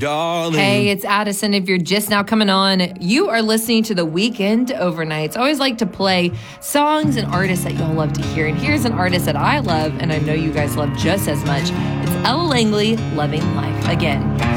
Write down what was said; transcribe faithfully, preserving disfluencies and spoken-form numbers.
darling. Hey, it's Addison. If you're just now coming on, you are listening to The Weekend Overnights. I always like to play songs and artists that you'll love to hear. And here's an artist that I love, and I know you guys love just as much. It's Ella Langley, Loving Life. Again,